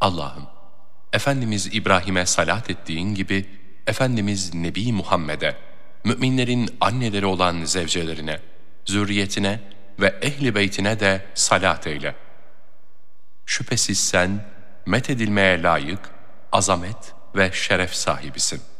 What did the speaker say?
Allah'ım, Efendimiz İbrahim'e salat ettiğin gibi, Efendimiz Nebi Muhammed'e, müminlerin anneleri olan zevcelerine, zürriyetine ve ehli beytine de salat eyle. Şüphesiz sen, methedilmeye layık, azamet ve şeref sahibisin.